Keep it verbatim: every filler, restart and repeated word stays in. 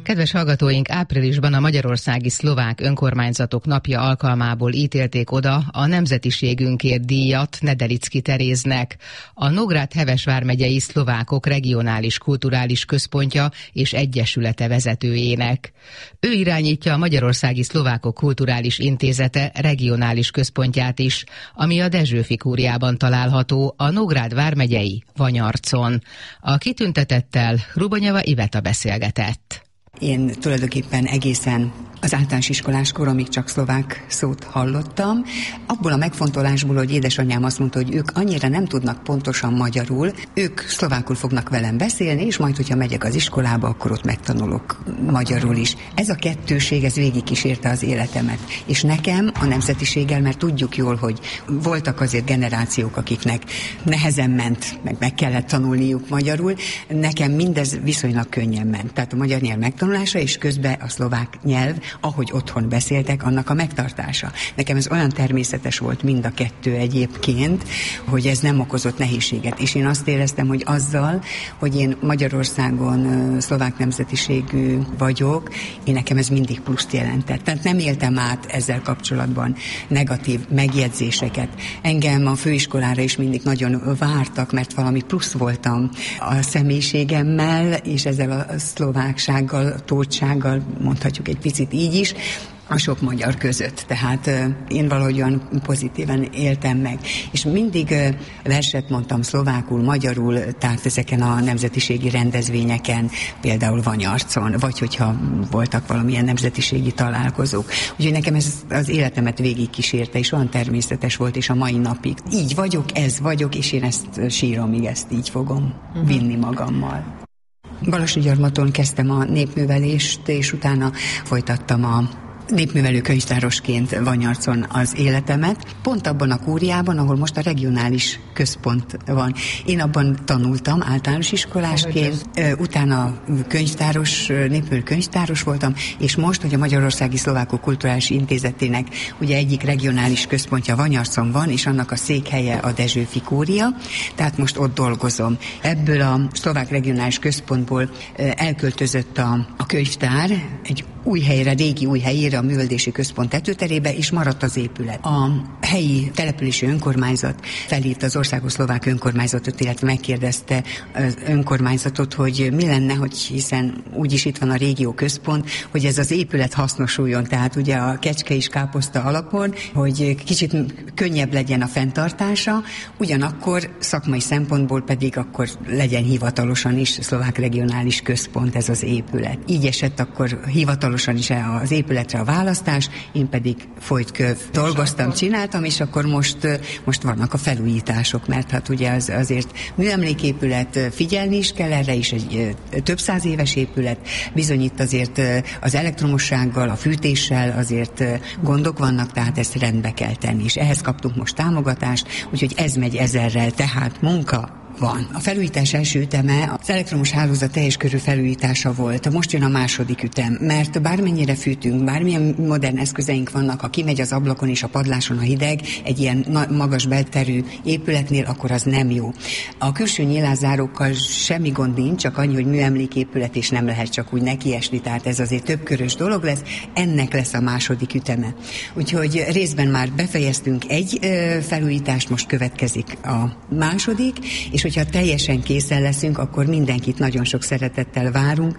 Kedves hallgatóink, áprilisban a Magyarországi Szlovák Önkormányzatok Napja alkalmából ítélték oda a nemzetiségünkért díjat Nedelicki Teréznek, a Nógrád-Heves vármegyei szlovákok regionális kulturális központja és egyesülete vezetőjének. Ő irányítja a Magyarországi Szlovákok Kulturális Intézete regionális központját is, ami a Dezsőfi kúriában található a Nógrád vármegyei Vanyarcon. A kitüntetettel Hrubonyeva Iveta beszélgetett. Én tulajdonképpen egészen az általános iskolás koromig csak szlovák szót hallottam. Abból a megfontolásból, hogy édesanyám azt mondta, hogy ők annyira nem tudnak pontosan magyarul, ők szlovákul fognak velem beszélni, és majd, hogyha megyek az iskolába, akkor ott megtanulok magyarul is. Ez a kettőség, ez végigkísérte az életemet. És nekem a nemzetiséggel, mert tudjuk jól, hogy voltak azért generációk, akiknek nehezen ment, meg meg kellett tanulniuk magyarul, nekem mindez viszonylag könnyen ment. Tehát a magyar nyelv megtanulása, és közben a szlovák nyelv, ahogy otthon beszéltek, annak a megtartása. Nekem ez olyan természetes volt mind a kettő egyébként, hogy ez nem okozott nehézséget. És én azt éreztem, hogy azzal, hogy én Magyarországon szlovák nemzetiségű vagyok, én nekem ez mindig pluszt jelentett. Tehát nem éltem át ezzel kapcsolatban negatív megjegyzéseket. Engem a főiskolára is mindig nagyon vártak, mert valami plusz voltam a személyiségemmel, és ezzel a szlováksággal, tótsággal, mondhatjuk egy picit így is, a sok magyar között. Tehát uh, én valahogy olyan pozitívan éltem meg. És mindig uh, verset mondtam szlovákul, magyarul, tehát ezeken a nemzetiségi rendezvényeken, például Vanyarcon, vagy hogyha voltak valamilyen nemzetiségi találkozók. Úgyhogy nekem ez az életemet végigkísérte, és olyan természetes volt, és a mai napig. Így vagyok, ez vagyok, és én ezt síromig ezt így fogom uh-huh. vinni magammal. Balossi-Gyarmaton kezdtem a népművelést, és utána folytattam a népművelő könyvtárosként Vanyarcon az életemet, pont abban a kúriában, ahol most a regionális központ van. Én abban tanultam általános iskolásként, utána könyvtáros, népművelő könyvtáros voltam, és most, hogy a Magyarországi Szlovákok Kulturális Intézetének ugye egyik regionális központja Vanyarcon van, és annak a székhelye a Dezsőfi kúria, tehát most ott dolgozom. Ebből a szlovák regionális központból elköltözött a, a könyvtár egy új helyre, régi új helyére, a művelődési központ tetőterébe, és maradt az épület. A helyi települési önkormányzat felhívt az Országos Szlovák Önkormányzatot, illetve megkérdezte az önkormányzatot, hogy mi lenne, hogy hiszen úgyis itt van a régió központ, hogy ez az épület hasznosuljon, tehát ugye a kecske is káposzta alapon, hogy kicsit könnyebb legyen a fenntartása, ugyanakkor szakmai szempontból pedig akkor legyen hivatalosan is szlovák regionális központ ez az épület. Így esett akkor hivatalosan is az épületre a választás, én pedig folytköv dolgoztam, csináltam, és akkor most, most vannak a felújítások, mert hát ugye az, azért műemléképület, figyelni is kell erre is, egy több száz éves épület, bizony itt azért az elektromossággal, a fűtéssel azért gondok vannak, tehát ezt rendbe kell tenni, és ehhez kaptunk most támogatást, úgyhogy ez megy ezerrel, tehát munka van. A felújítás első üteme az elektromos hálózat teljes körű felújítása volt. Most jön a második ütem, mert bármennyire fűtünk, bármilyen modern eszközeink vannak, ha kimegy az ablakon és a padláson a hideg, egy ilyen magas belterű épületnél, akkor az nem jó. A külső nyílászárókkal semmi gond nincs, csak annyi, hogy műemléképület, és nem lehet csak úgy nekiesni, tehát ez azért többkörös dolog lesz, ennek lesz a második üteme. Úgyhogy részben már befejeztünk egy ö, felújítást, most következik a második, és hogyha teljesen készen leszünk, akkor mindenkit nagyon sok szeretettel várunk